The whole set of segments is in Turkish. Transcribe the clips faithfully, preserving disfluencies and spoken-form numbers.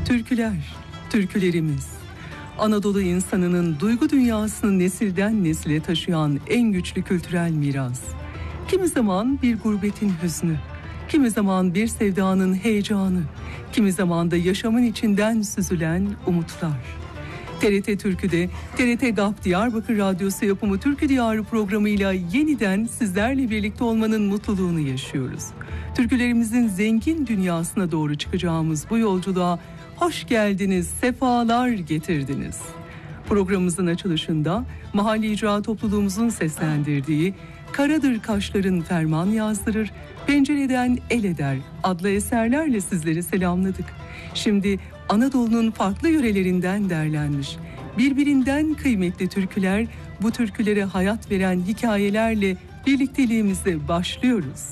Türküler, türkülerimiz, Anadolu insanının duygu dünyasını nesilden nesile taşıyan en güçlü kültürel miras. Kimi zaman bir gurbetin hüznü, kimi zaman bir sevdanın heyecanı, kimi zaman da yaşamın içinden süzülen umutlar. T R T Türkü'de, T R T GAP Diyarbakır Radyosu yapımı Türkü Diyarı programıyla yeniden sizlerle birlikte olmanın mutluluğunu yaşıyoruz. Türkülerimizin zengin dünyasına doğru çıkacağımız bu yolculuğa hoş geldiniz, sefalar getirdiniz. Programımızın açılışında mahalli icra topluluğumuzun seslendirdiği Karadır Kaşların Ferman Yazdırır, Pencereden El Eder adlı eserlerle sizleri selamladık. Şimdi Anadolu'nun farklı yörelerinden derlenmiş, birbirinden kıymetli türküler, bu türkülere hayat veren hikayelerle birlikteliğimize başlıyoruz.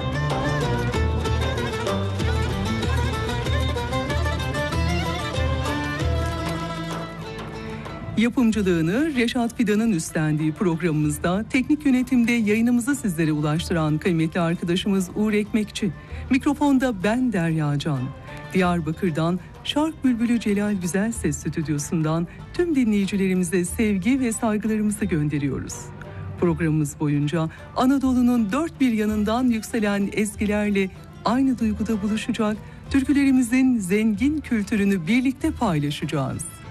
Yapımcılığını Reşat Fidan'ın üstlendiği programımızda teknik yönetimde yayınımızı sizlere ulaştıran kıymetli arkadaşımız Uğur Ekmekçi, mikrofonda ben Derya Can. Diyarbakır'dan Şark Bülbülü Celal Güzelses Stüdyosu'ndan tüm dinleyicilerimize sevgi ve saygılarımızı gönderiyoruz. Programımız boyunca Anadolu'nun dört bir yanından yükselen ezgilerle aynı duyguda buluşacak, türkülerimizin zengin kültürünü birlikte paylaşacağız.